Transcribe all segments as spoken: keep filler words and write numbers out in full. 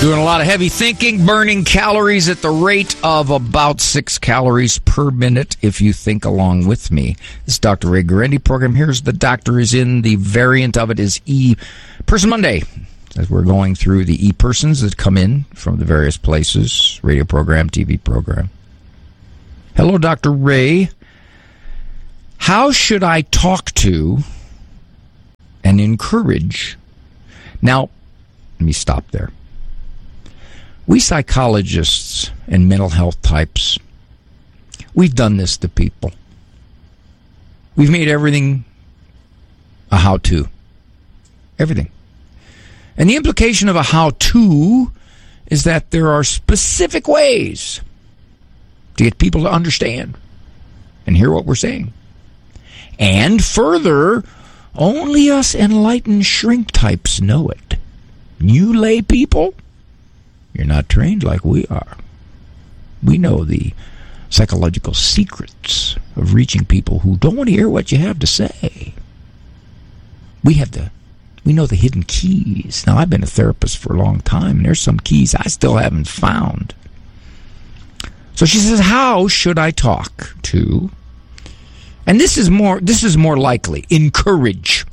Doing a lot of heavy thinking, burning calories at the rate of about six calories per minute if you think along with me. This is Doctor Ray Guarendi program. Here's the doctor is in. The variant of it is E-Person Monday, as we're going through the E-Persons that come in from the various places, radio program, T V program. Hello, Doctor Ray. How should I talk to and encourage? Now, let me stop there. We psychologists and mental health types, we've done this to people. We've made everything a how-to. Everything. And the implication of a how-to is that there are specific ways to get people to understand and hear what we're saying. And further, only us enlightened shrink types know it. You lay people, you're not trained like we are. We know the psychological secrets of reaching people who don't want to hear what you have to say. We have the, we know the hidden keys. Now, I've been a therapist for a long time, and there's some keys I still haven't found. So she says, how should I talk to? And this is more, this is more likely, encourage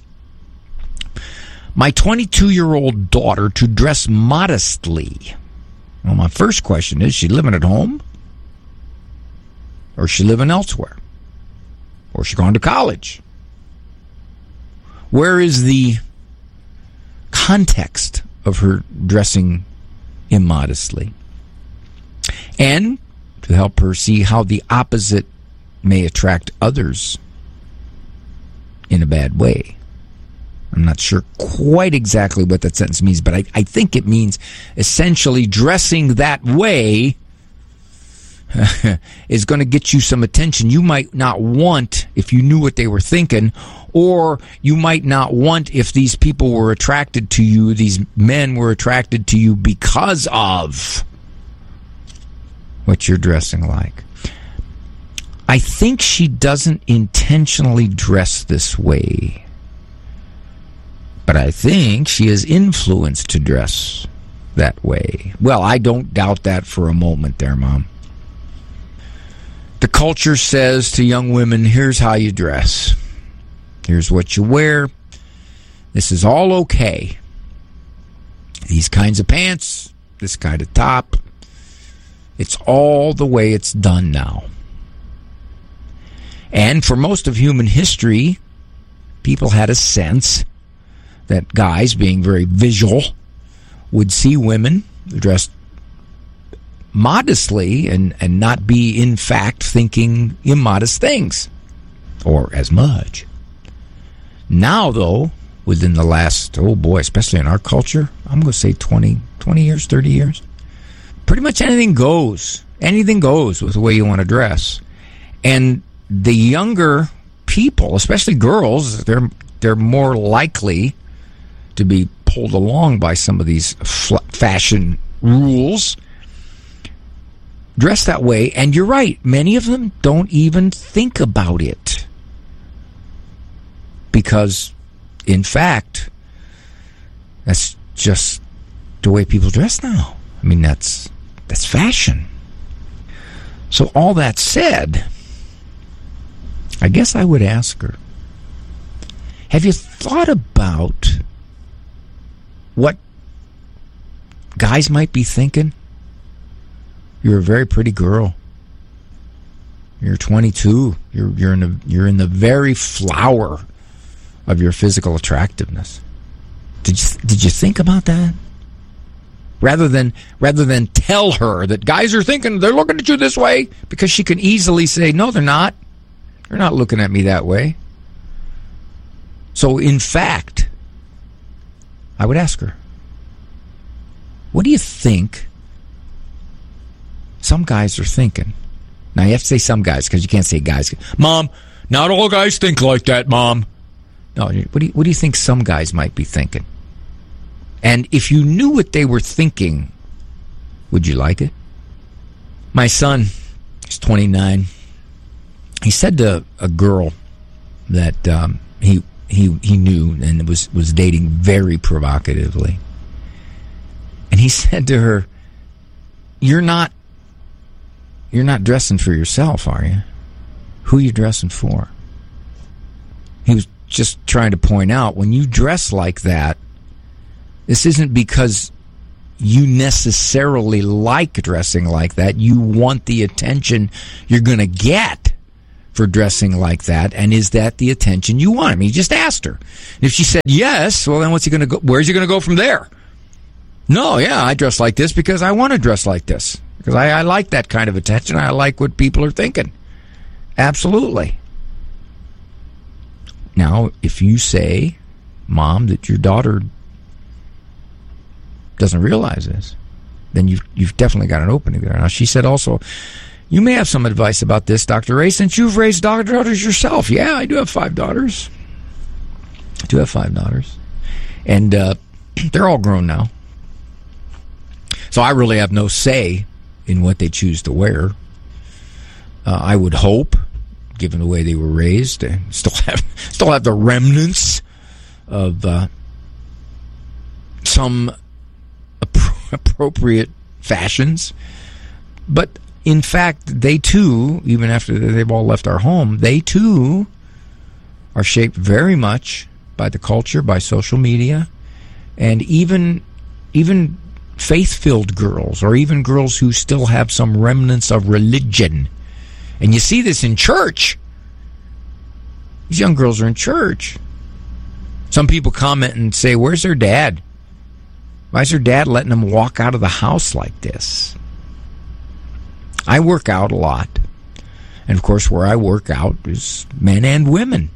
my twenty-two-year-old daughter to dress modestly. Well, my first question is, is she living at home? Or is she living elsewhere? Or is she going to college? Where is the context of her dressing immodestly? And to help her see how the opposite may attract others in a bad way. I'm not sure quite exactly what that sentence means, but I, I think it means essentially dressing that way is going to get you some attention you might not want if you knew what they were thinking, or you might not want if these people were attracted to you, these men were attracted to you because of what you're dressing like. I think she doesn't intentionally dress this way, but I think she is influenced to dress that way. Well, I don't doubt that for a moment there, Mom. The culture says to young women, here's how you dress. Here's what you wear. This is all okay. These kinds of pants, this kind of top. It's all the way it's done now. And for most of human history, people had a sense that guys, being very visual, would see women dressed modestly and, and not be, in fact, thinking immodest things, or as much. Now, though, within the last, oh boy, especially in our culture, I'm going to say twenty, twenty years, thirty years, pretty much anything goes. Anything goes with the way you want to dress. And the younger people, especially girls, they're they're more likely to be pulled along by some of these fl- fashion rules, dress that way. And you're right, many of them don't even think about it, because in fact that's just the way people dress now. I mean, that's that's fashion. So all that said, I guess I would ask her, have you thought about what guys might be thinking? You're a very pretty girl. You're twenty-two. You're you're in the you're in the very flower of your physical attractiveness. Did you did you think about that? Rather than rather than tell her that guys are thinking, they're looking at you this way, because she can easily say, no, they're not. They're not looking at me that way. So, in fact, I would ask her, what do you think some guys are thinking? Now, you have to say some guys, because you can't say guys. Mom, not all guys think like that, Mom. No, what do you, what do you think some guys might be thinking? And if you knew what they were thinking, would you like it? My son, he's twenty-nine. He said to a girl that um, he he he knew and was was dating very provocatively, and And he said to her, you're not, you're not dressing for yourself, are you? Who are you dressing for? He was just trying to point out, when you dress like that, this isn't because you necessarily like dressing like that. You want the attention you're going to get for dressing like that, and is that the attention you want? I mean, he just asked her. And if she said yes, well, then what's he going to go? Where's he going to go from there? No, yeah, I dress like this because I want to dress like this. Because I, I like that kind of attention. I like what people are thinking. Absolutely. Now, if you say, Mom, that your daughter doesn't realize this, then you've, you've definitely got an opening there. Now, she said also, you may have some advice about this, Doctor Ray, since you've raised daughters yourself. Yeah, I do have five daughters. I do have five daughters. And uh, they're all grown now. So I really have no say in what they choose to wear. Uh, I would hope, given the way they were raised, and still have still have the remnants of uh, some ap- appropriate fashions. But in fact, they too, even after they've all left our home, they too are shaped very much by the culture, by social media, and even even faith-filled girls, or even girls who still have some remnants of religion. And you see this in church. These young girls are in church. Some people comment and say, where's their dad? Why is their dad letting them walk out of the house like this? I work out a lot. And of course, where I work out is men and women.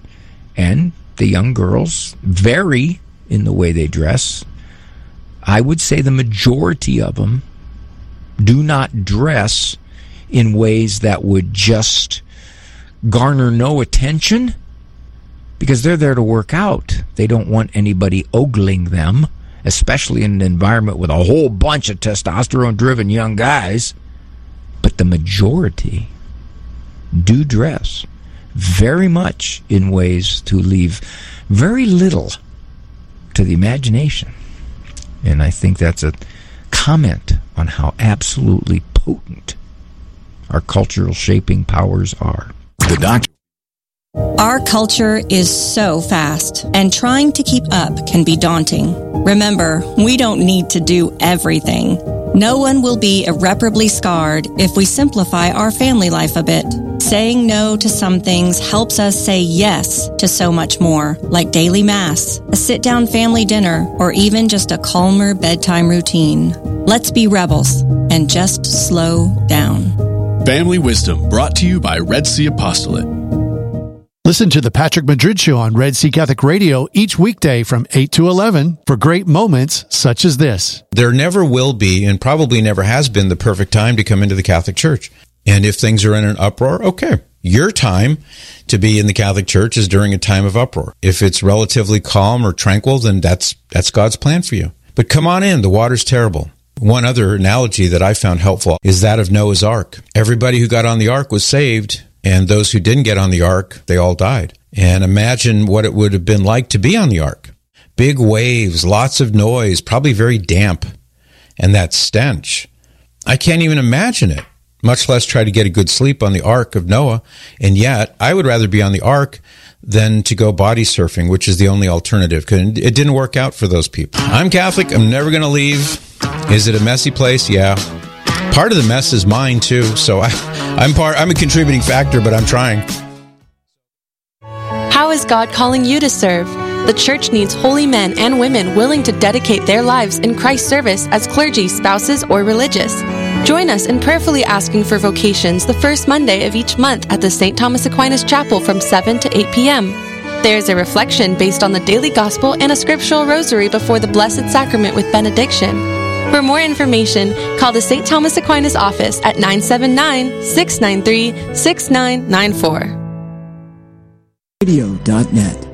And the young girls vary in the way they dress. I would say the majority of them do not dress in ways that would just garner no attention, because they're there to work out. They don't want anybody ogling them, especially in an environment with a whole bunch of testosterone-driven young guys. But the majority do dress very much in ways to leave very little to the imagination. And I think that's a comment on how absolutely potent our cultural shaping powers are. The doctor. Our culture is so fast, and trying to keep up can be daunting. Remember, we don't need to do everything. No one will be irreparably scarred if we simplify our family life a bit. Saying no to some things helps us say yes to so much more, like daily mass, a sit-down family dinner, or even just a calmer bedtime routine. Let's be rebels and just slow down. Family Wisdom, brought to you by Red Sea Apostolate. Listen to the Patrick Madrid Show on Red Sea Catholic Radio each weekday from eight to eleven for great moments such as this. There never will be, and probably never has been, the perfect time to come into the Catholic Church. And if things are in an uproar, okay. Your time to be in the Catholic Church is during a time of uproar. If it's relatively calm or tranquil, then that's that's God's plan for you. But come on in, the water's terrible. One other analogy that I found helpful is that of Noah's Ark. Everybody who got on the ark was saved, and those who didn't get on the ark, they all died. And imagine what it would have been like to be on the ark. Big waves, lots of noise, probably very damp. And that stench. I can't even imagine it, much less try to get a good sleep on the ark of Noah. And yet, I would rather be on the ark than to go body surfing, which is the only alternative, because it didn't work out for those people. I'm Catholic. I'm never going to leave. Is it a messy place? Yeah. Part of the mess is mine, too. So I, I'm part. I'm a contributing factor, but I'm trying. How is God calling you to serve? The church needs holy men and women willing to dedicate their lives in Christ's service as clergy, spouses, or religious. Join us in prayerfully asking for vocations the first Monday of each month at the Saint Thomas Aquinas Chapel from seven to eight p.m. There is a reflection based on the daily gospel and a scriptural rosary before the Blessed Sacrament with benediction. For more information, call the Saint Thomas Aquinas office at nine seven nine, six nine three, six nine nine four. radio dot net